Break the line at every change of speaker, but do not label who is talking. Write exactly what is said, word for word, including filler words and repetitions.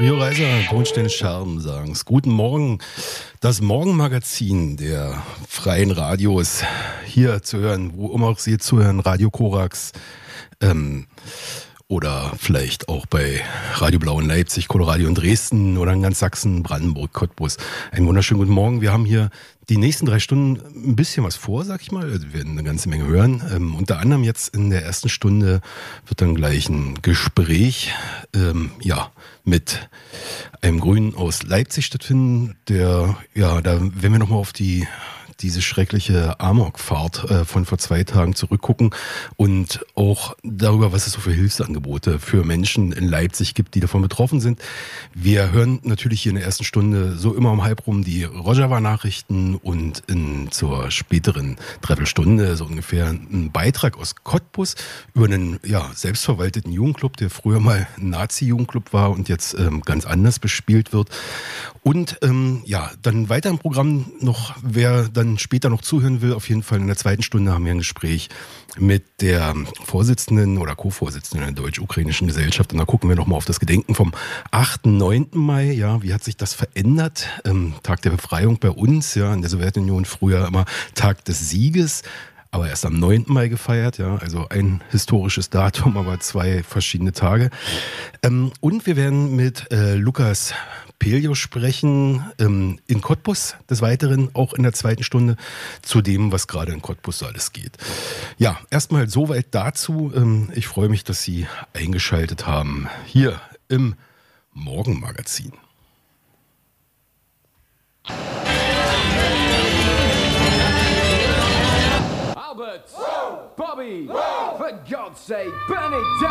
Rio Reiser, Tonsteine Scherben sagen es. Guten Morgen, das Morgenmagazin der freien Radios hier zu hören, wo immer auch Sie zuhören, Radio Korax ähm, oder vielleicht auch bei Radio Blau in Leipzig, Colorado in Dresden oder in ganz Sachsen, Brandenburg, Cottbus. Einen wunderschönen guten Morgen. Wir haben hier die nächsten drei Stunden ein bisschen was vor, sag ich mal. Also wir werden eine ganze Menge hören. Ähm, unter anderem jetzt in der ersten Stunde wird dann gleich ein Gespräch ähm, ja, mit einem Grünen aus Leipzig stattfinden. Der, ja, da werden wir nochmal auf die diese schreckliche Amokfahrt äh, von vor zwei Tagen zurückgucken und auch darüber, was es so für Hilfsangebote für Menschen in Leipzig gibt, die davon betroffen sind. Wir hören natürlich hier in der ersten Stunde so immer um halb rum die Rojava-Nachrichten und in, zur späteren Dreiviertelstunde so ungefähr einen Beitrag aus Cottbus über einen ja, selbstverwalteten Jugendclub, der früher mal ein Nazi-Jugendclub war und jetzt ähm, ganz anders bespielt wird. Und ähm, ja, dann weiter im Programm noch, wer dann später noch zuhören will, auf jeden Fall in der zweiten Stunde haben wir ein Gespräch mit der Vorsitzenden oder Co-Vorsitzenden der Deutsch-Ukrainischen Gesellschaft. Und da gucken wir nochmal auf das Gedenken vom achten, neunten Mai. Ja, wie hat sich das verändert? Ähm, Tag der Befreiung bei uns, ja, in der Sowjetunion früher immer Tag des Sieges, aber erst am neunten Mai gefeiert, ja, also ein historisches Datum, aber zwei verschiedene Tage. Ähm, und wir werden mit äh, Lukas Pelio sprechen, ähm, in Cottbus, des Weiteren auch in der zweiten Stunde, zu dem, was gerade in Cottbus so alles geht. Ja, erstmal soweit dazu. Ähm, ich freue mich, dass Sie eingeschaltet haben, hier im Morgenmagazin.
Albert, Bobby, for God's sake, burn it down!